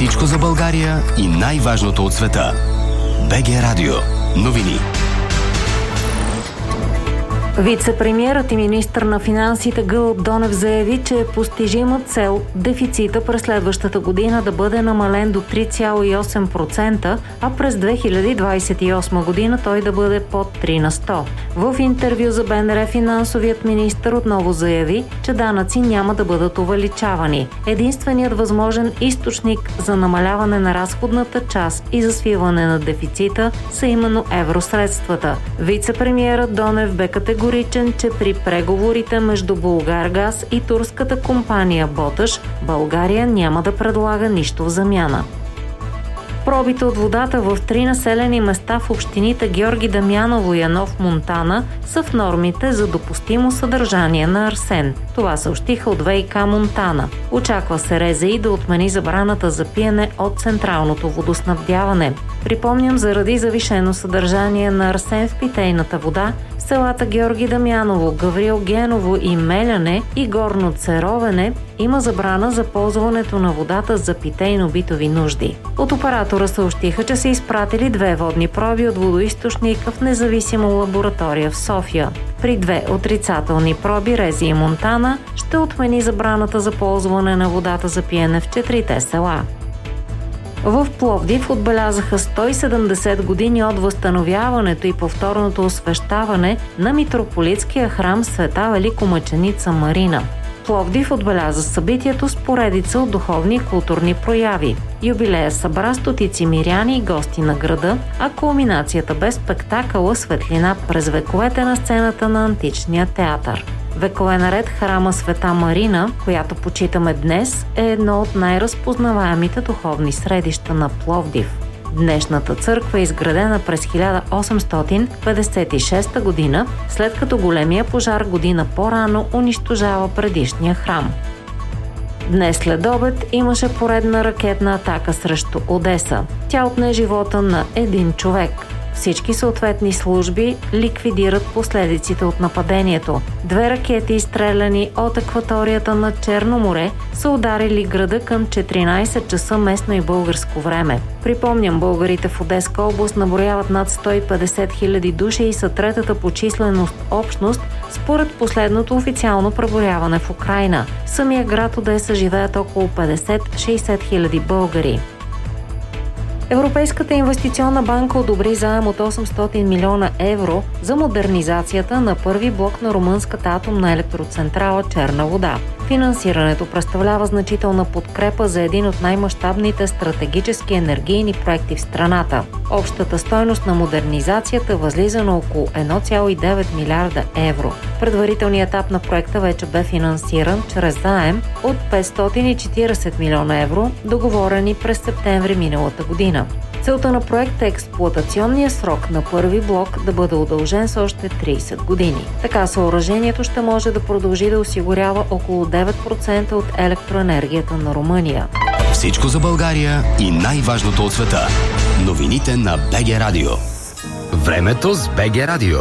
Всичко за България и най-важното от света. БГ Радио. Новини. Вице-премиерът и министър на финансите Гълъб Донев заяви, че е постижима цел дефицита през следващата година да бъде намален до 3,8%, а през 2028 година той да бъде под 3%. В интервю за БНР финансовият министър отново заяви, че данъци няма да бъдат увеличавани. Единственият възможен източник за намаляване на разходната част и за свиване на дефицита са именно евросредствата. Вице-премиерът Донев бе категоричен, че при преговорите между Булгаргаз и турската компания Боташ, България няма да предлага нищо в замяна. Пробите от водата в 3 населени места в общините Георги Дамяново и Анов, Монтана са в нормите за допустимо съдържание на арсен. Това съобщиха от ВиК Монтана. Очаква се РЗИ да отмени забраната за пиене от централното водоснабдяване. Припомням, заради завишено съдържание на арсен в питейната вода, селата Георги Дамяново, Гаврил Геново и Меляне и Горно Церовене има забрана за ползването на водата за питейно-битови нужди. От оператора съобщиха, че са изпратили 2 водни проби от водоизточника в независима лаборатория в София. При 2 отрицателни проби РЗИ и Монтана ще отмени забраната за ползване на водата за пиене в 4-те села. В Пловдив отбелязаха 170 години от възстановяването и повторното освещаване на митрополитския храм Света Великомъченица Марина. Пловдив отбеляза събитието с поредица от духовни и културни прояви. Юбилея събра стотици миряни и гости на града, а кулминацията бе спектакъла светлина през вековете на сцената на античния театър. Векове наред храма Света Марина, която почитаме днес, е едно от най-разпознаваемите духовни средища на Пловдив. Днешната църква е изградена през 1856 година, след като големия пожар година по-рано унищожава предишния храм. Днес след обед имаше поредна ракетна атака срещу Одеса. Тя отне живота на един човек. Всички съответни служби ликвидират последиците от нападението. 2 ракети, изстреляни от акваторията на Черно море, са ударили града към 14 часа местно и българско време. Припомням, българите в Одеска област наброяват над 150 хиляди души и са третата по численост общност според последното официално преброяване в Украйна. В самия град Одеса живеят около 50-60 хиляди българи. Европейската инвестиционна банка одобри заем от 800 милиона евро за модернизацията на първи блок на румънската атомна електроцентрала Черна вода. Финансирането представлява значителна подкрепа за един от най-мащабните стратегически енергийни проекти в страната. Общата стойност на модернизацията възлиза на около 1,9 милиарда евро. Предварителният етап на проекта вече бе финансиран чрез заем от 540 милиона евро, договорени през септември миналата година. Целта на проекта е експлоатационния срок на първи блок да бъде удължен с още 30 години. Така съоръжението ще може да продължи да осигурява около 9% от електроенергията на Румъния. Всичко за България и най-важното от света. Новините на БГ Радио. Времето с БГ Радио.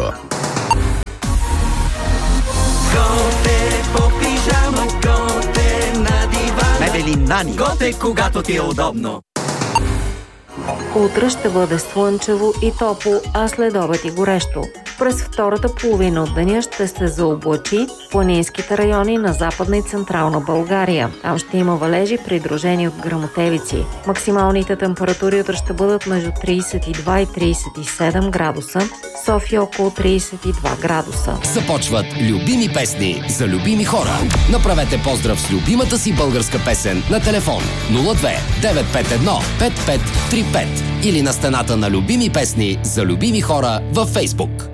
Готе по пижама, готе на дивана. Мебели Нани. Готе, когато ти е удобно. Утре ще бъде слънчево и топло, а след обед и горещо. През втората половина от деня ще се заоблачи в планинските райони на Западна и Централна България. Там ще има валежи, придружени от гръмотевици. Максималните температури утре ще бъдат между 32 и 37 градуса, София около 32 градуса. Започват любими песни за любими хора. Направете поздрав с любимата си българска песен на телефон 02 951 5535 или на стената на любими песни за любими хора във Фейсбук.